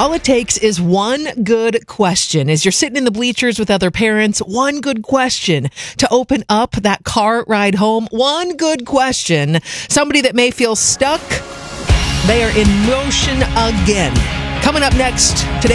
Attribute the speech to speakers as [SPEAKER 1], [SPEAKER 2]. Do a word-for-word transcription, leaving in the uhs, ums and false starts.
[SPEAKER 1] All it takes is one good question. As you're sitting in the bleachers with other parents, one good question to open up that car ride home. One good question. Somebody that may feel stuck, they are in motion again. Coming up next today.